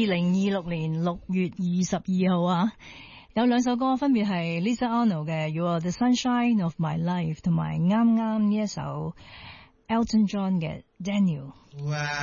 2026年6月22號啊，有兩首歌分別係 Lisa Arnold 嘅 You Are the Sunshine of My Life 同埋啱啱呢一首 Elton John 嘅 Daniel。